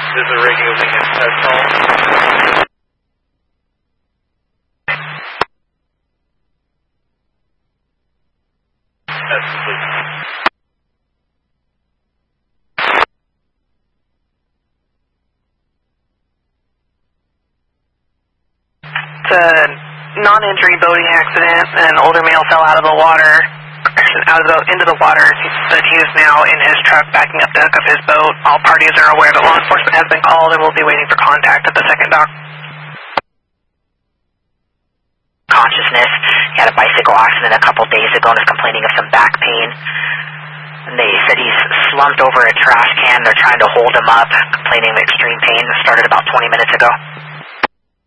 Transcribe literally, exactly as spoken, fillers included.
This is a radio maintenance test call. That's complete. It's a non-injury boating accident. An older male fell out of the water, out of the, into the water. He said he is now in his truck backing up to hook up his boat. All parties are aware that law enforcement has been called and will be waiting for contact at the second dock. Consciousness. He had a bicycle accident a couple days ago and is complaining of some back pain. And they said he's slumped over a trash can. They're trying to hold him up, complaining of extreme pain. It started about twenty minutes ago.